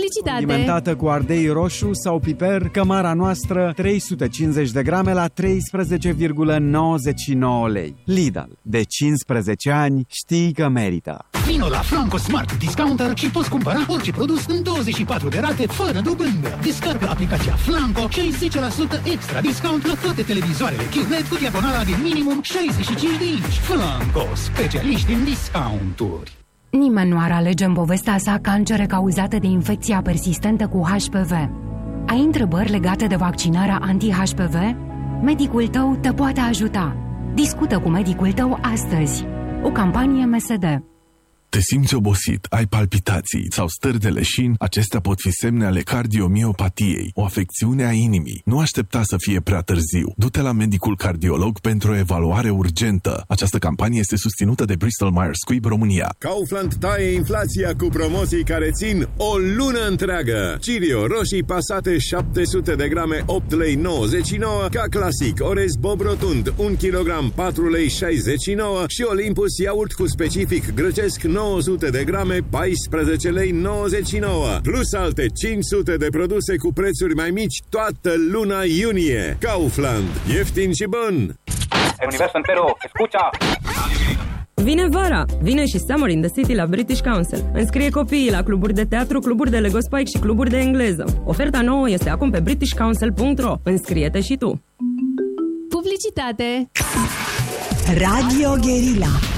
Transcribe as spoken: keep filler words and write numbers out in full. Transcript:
Publicitate. Condimentată cu ardei roșu sau piper, cămara noastră trei sute cincizeci de grame la treisprezece virgulă nouăzeci și nouă lei. Lidl, de cincisprezece ani știi că merită. Vino la Flanco Smart Discounter și poți cumpăra orice produs în douăzeci și patru de rate fără dobândă. Descarcă aplicația Flanco și ai zece la sută extra discount la toate televizoarele Q L E D cu diagonala de minimum șaizeci și cinci de inci. Flanco, specialiști în discounturi. Nimeni nu ar alege în povestea sa cancere cauzate de infecția persistentă cu H P V. Ai întrebări legate de vaccinarea anti-H P V? Medicul tău te poate ajuta. Discută cu medicul tău astăzi. O campanie M S D. Te simți obosit, ai palpitații sau stări de leșin? Acestea pot fi semne ale cardiomiopatiei, o afecțiune a inimii. Nu aștepta să fie prea târziu. Du-te la medicul cardiolog pentru o evaluare urgentă. Această campanie este susținută de Bristol Myers Squibb România. Kaufland taie inflația cu promoții care țin o lună întreagă. Cirio roșii pasate șapte sute de grame opt lei nouăzeci și nouă, ca clasic orez bob rotund un kilogram patru lei șaizeci și nouă și Olympus iaurt cu specific grăcesc nouă sute de grame paisprezece lei nouăzeci și nouă, plus alte cinci sute de produse cu prețuri mai mici toată luna iunie. Kaufland, ieftin și bun. El universo entero, escucha. Vine vara! Vine și Summer in the City la British Council. Înscrie copiii la cluburi de teatru, cluburi de Lego Spike și cluburi de engleză. Oferta nouă este acum pe british council punct ro. Înscrie-te și tu! Publicitate. Radio Guerilla.